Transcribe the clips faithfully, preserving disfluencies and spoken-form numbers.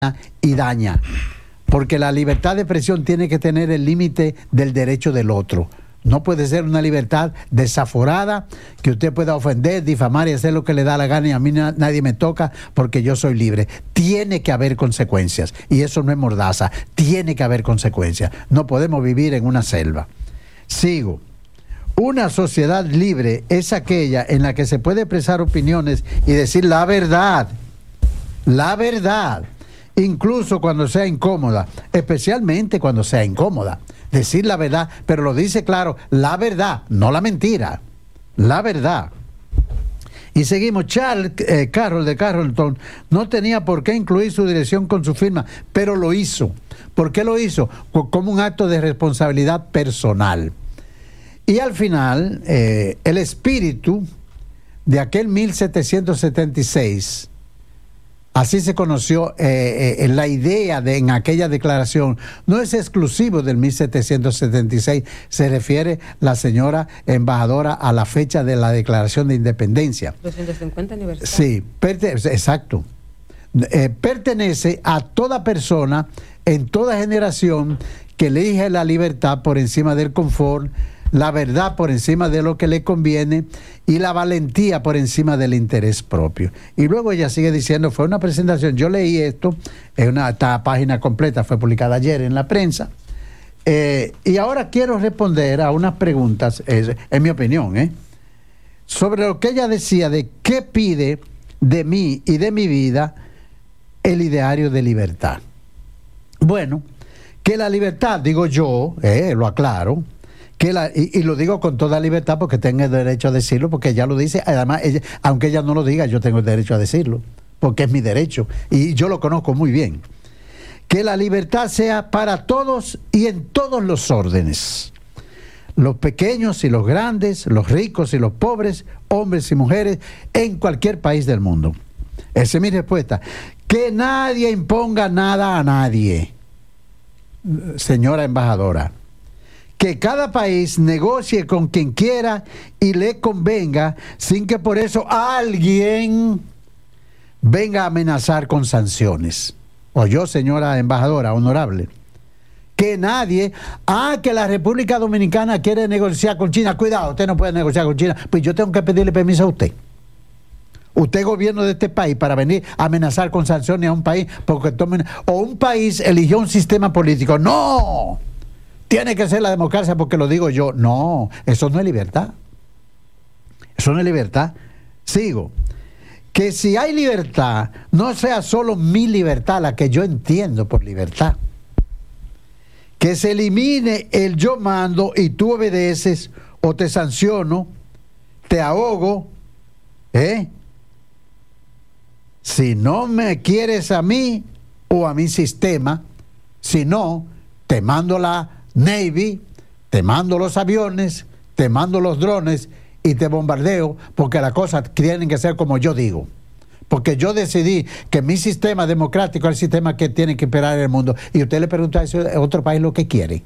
y daña, porque la libertad de expresión tiene que tener el límite del derecho del otro. No puede ser una libertad desaforada, que usted pueda ofender, difamar y hacer lo que le da la gana y a mí na- nadie me toca porque yo soy libre. Tiene que haber consecuencias, y eso no es mordaza, tiene que haber consecuencias. No podemos vivir en una selva. Sigo. Una sociedad libre es aquella en la que se puede expresar opiniones y decir la verdad, la verdad, incluso cuando sea incómoda, especialmente cuando sea incómoda. Decir la verdad, pero lo dice claro, la verdad, no la mentira, la verdad. Y seguimos. Charles eh, Carroll de Carrollton no tenía por qué incluir su dirección con su firma, pero lo hizo. ¿Por qué lo hizo? Como un acto de responsabilidad personal. Y al final, eh, el espíritu de aquel mil setecientos setenta y seis, así se conoció eh, eh, la idea de en aquella declaración, no es exclusivo del mil setecientos setenta y seis, se refiere la señora embajadora a la fecha de la Declaración de Independencia. doscientos cincuenta aniversario. Sí, perte- exacto. Eh, pertenece a toda persona en toda generación que elige la libertad por encima del confort, la verdad por encima de lo que le conviene y la valentía por encima del interés propio. Y luego ella sigue diciendo, fue una presentación, yo leí esto, es una esta página completa, fue publicada ayer en la prensa, eh, y ahora quiero responder a unas preguntas, es, en mi opinión, eh, sobre lo que ella decía de qué pide de mí y de mi vida el ideario de libertad. Bueno, que la libertad, digo yo, eh, lo aclaro, que la, y, y lo digo con toda libertad porque tengo el derecho a decirlo, porque ella lo dice, además, ella, aunque ella no lo diga, yo tengo el derecho a decirlo, porque es mi derecho, y yo lo conozco muy bien. Que la libertad sea para todos y en todos los órdenes, los pequeños y los grandes, los ricos y los pobres, hombres y mujeres, en cualquier país del mundo. Esa es mi respuesta. Que nadie imponga nada a nadie, señora embajadora. Que cada país negocie con quien quiera y le convenga, sin que por eso alguien venga a amenazar con sanciones. O yo, señora embajadora, honorable. Que nadie, ah, que la República Dominicana quiere negociar con China. Cuidado, usted no puede negociar con China. Pues yo tengo que pedirle permiso a usted. Usted, gobierno de este país, para venir a amenazar con sanciones a un país, porque tomen, o un país eligió un sistema político. ¡No! Tiene que ser la democracia porque lo digo yo. No, eso no es libertad. Eso no es libertad. Sigo. Que si hay libertad, no sea solo mi libertad la que yo entiendo por libertad. Que se elimine el yo mando y tú obedeces, o te sanciono, te ahogo, ¿eh? Si no me quieres a mí o a mi sistema, si no, te mando la Navy, te mando los aviones, te mando los drones y te bombardeo, porque las cosas tienen que ser como yo digo. Porque yo decidí que mi sistema democrático es el sistema que tiene que imperar en el mundo. Y usted le preguntó a ese otro país lo que quiere.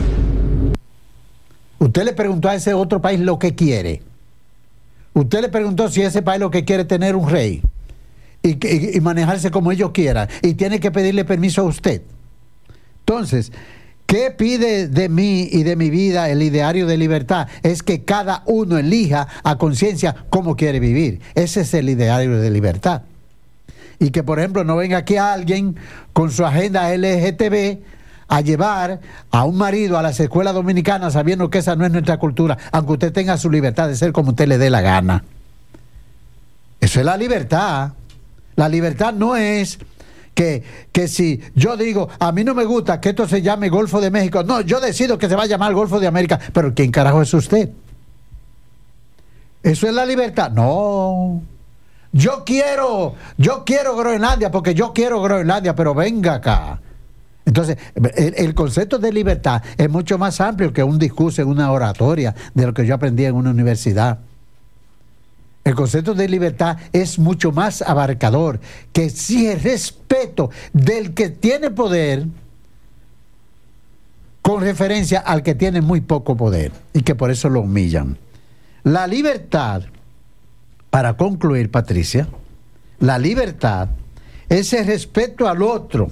Usted le preguntó a ese otro país lo que quiere. Usted le preguntó si ese país lo que quiere es tener un rey y, y, y manejarse como ellos quieran. Y tiene que pedirle permiso a usted. Entonces, ¿qué pide de mí y de mi vida el ideario de libertad? Es que cada uno elija a conciencia cómo quiere vivir. Ese es el ideario de libertad. Y que, por ejemplo, no venga aquí alguien con su agenda L G T B a llevar a un marido a las escuelas dominicanas sabiendo que esa no es nuestra cultura, aunque usted tenga su libertad de ser como usted le dé la gana. Eso es la libertad. La libertad no es Que, que si yo digo, a mí no me gusta que esto se llame Golfo de México, no, yo decido que se va a llamar Golfo de América, pero ¿quién carajo es usted? ¿Eso es la libertad? No. Yo quiero, yo quiero Groenlandia porque yo quiero Groenlandia, pero venga acá. Entonces, el, el concepto de libertad es mucho más amplio que un discurso en una oratoria de lo que yo aprendí en una universidad. El concepto de libertad es mucho más abarcador, que exige respeto del que tiene poder con referencia al que tiene muy poco poder y que por eso lo humillan. La libertad, para concluir, Patricia, la libertad es el respeto al otro